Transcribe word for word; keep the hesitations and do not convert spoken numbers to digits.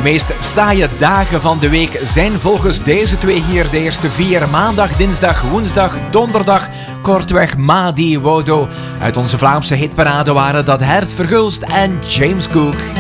meest saaie dagen van de week zijn volgens deze twee hier de eerste vier. Maandag, dinsdag, woensdag, donderdag. Kortweg Madi Wodo. Uit onze Vlaamse hitparade waren dat Hert Vergulst en James Cook.